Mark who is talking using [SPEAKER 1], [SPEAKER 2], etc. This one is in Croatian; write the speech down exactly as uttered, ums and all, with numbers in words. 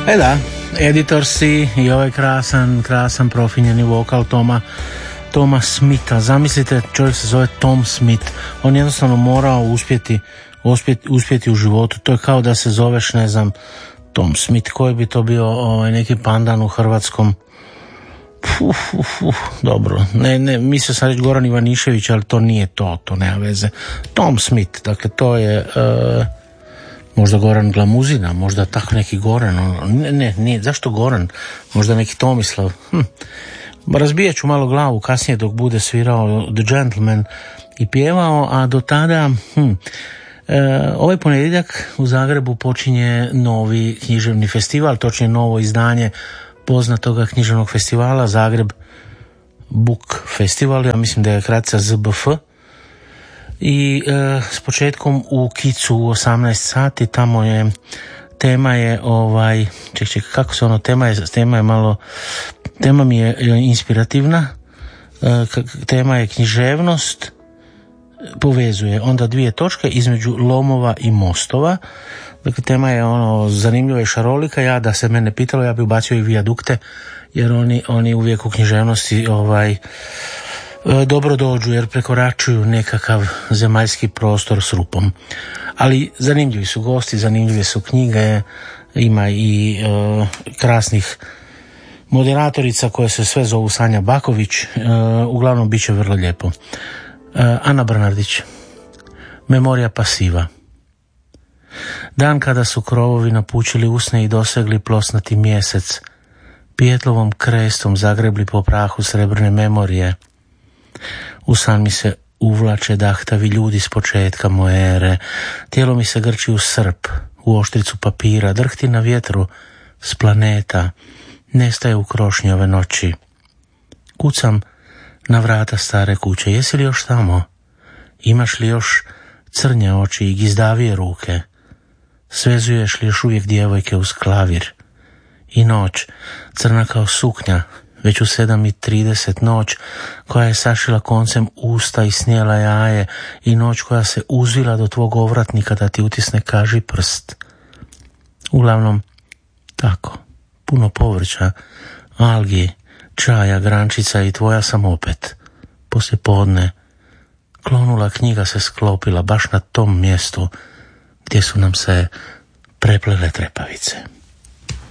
[SPEAKER 1] E da, Editorsi i ovaj krasan, krasan profinjeni vokal Toma, Toma Smitha. Zamislite, čovjek se zove Tom Smith. On jednostavno morao uspjeti, uspjeti, uspjeti u životu. To je kao da se zoveš, ne znam, Tom Smith. Koji bi to bio ovaj, neki pandan u hrvatskom? Uf, uf, uf, dobro. Ne, ne, mislio sam reći Goran Ivanišević, ali to nije to, to nema veze. Tom Smith, dakle to je... Uh, možda Goran Glamuzina, možda tako neki Goran, ne, ne, nije, zašto Goran, možda neki Tomislav, hm. Razbijat ću malo glavu kasnije dok bude svirao The Gentleman i pjevao, a do tada, hm, e, ovaj ponedjeljak u Zagrebu počinje novi književni festival, točnije novo izdanje poznatoga književnog festivala, Zagreb Book Festival, ja mislim da je kratica Z B F, i e, s početkom u Kicu u osamnaest sati. Tamo je tema je ovaj ček, ček, kako se ono tema je tema je malo tema mi je inspirativna, e, tema je književnost, povezuje onda dvije točke između lomova i mostova. Dakle, tema je ono zanimljiva i šarolika. Ja da se mene pitalo, ja bi ubacio i vijadukte, jer oni, oni uvijek u književnosti ovaj dobro dođu, jer prekoračuju nekakav zemaljski prostor s rupom. Ali zanimljivi su gosti, zanimljive su knjige, ima i e, krasnih moderatorica koje se sve zovu Sanja Baković, e, uglavnom bit će vrlo lijepo. E, Ana Brnardić, Memorija pasiva. Dan kada su krovovi napučili usne i dosegli plosnati mjesec, pijetlovom krestom zagrebli po prahu srebrne memorije. U san mi se uvlače dahtavi ljudi s početka moje ere, tijelo mi se grči u srp, u oštricu papira, drhti na vjetru s planeta, nestaje u krošnji ove noći. Kucam na vrata stare kuće, jesi li još tamo? Imaš li još crnje oči i gizdavije ruke? Svezuješ li još uvijek djevojke uz klavir? I noć, crna kao suknja, već u sedam i trideset, noć koja je sašila koncem usta i snijela jaje, i noć koja se uzvila do tvog ovratnika da ti utisne kaži prst. Uglavnom, tako, puno povrća, algi, čaja, grančica i tvoja sam opet. Poslije podne, klonula knjiga se sklopila baš na tom mjestu gdje su nam se preplele trepavice.